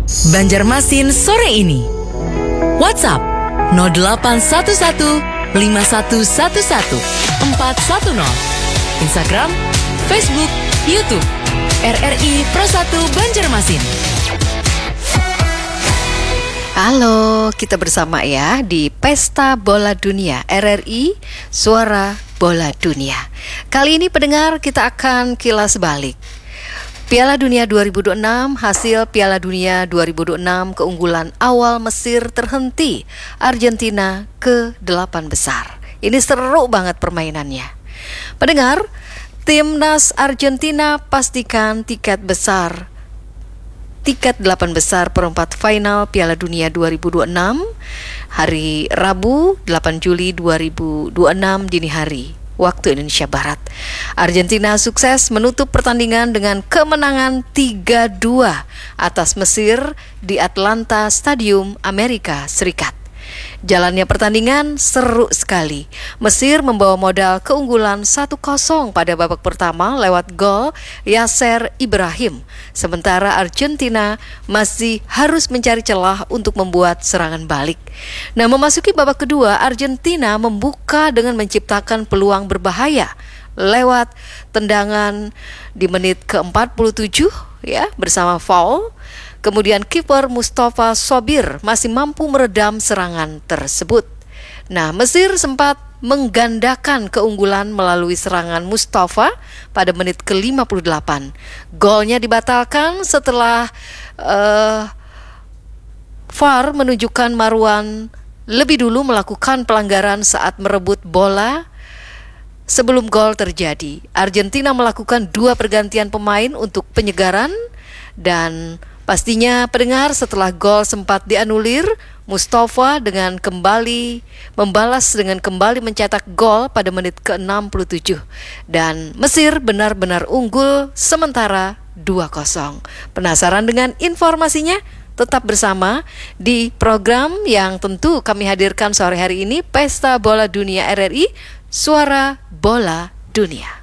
Banjarmasin sore ini. WhatsApp 0811 5111 410. Instagram, Facebook, YouTube RRI Pro 1 Banjarmasin. Halo, kita bersama ya di Pesta Bola Dunia RRI Suara Bola Dunia. Kali ini pendengar kita akan kilas balik Piala Dunia 2026, hasil Piala Dunia 2026, keunggulan awal Mesir terhenti, Argentina ke 8 besar. Ini seru banget permainannya. Pendengar, timnas Argentina pastikan tiket 8 besar perempat final Piala Dunia 2026 hari Rabu 8 Juli 2026 dini hari waktu Indonesia Barat. Argentina sukses menutup pertandingan dengan kemenangan 3-2 atas Mesir di Atlanta Stadium, Amerika Serikat. Jalannya pertandingan seru sekali. Mesir membawa modal keunggulan 1-0 pada babak pertama lewat gol Yasser Ibrahim. Sementara Argentina masih harus mencari celah untuk membuat serangan balik. Nah, memasuki babak kedua, Argentina membuka dengan menciptakan peluang berbahaya lewat tendangan di menit ke-47 ya bersama foul. Kemudian kiper Mustafa Sobir masih mampu meredam serangan tersebut. Nah, Mesir sempat menggandakan keunggulan melalui serangan Mustafa pada menit ke-58. Golnya dibatalkan setelah VAR menunjukkan Marwan lebih dulu melakukan pelanggaran saat merebut bola sebelum gol terjadi. Argentina melakukan 2 pergantian pemain untuk penyegaran dan pastinya pendengar setelah gol sempat dianulir, Mustafa dengan kembali membalas dengan kembali mencetak gol pada menit ke-67 dan Mesir benar-benar unggul sementara 2-0. Penasaran dengan informasinya? Tetap bersama di program yang tentu kami hadirkan sore hari ini, Pesta Bola Dunia RRI Suara Bola Dunia.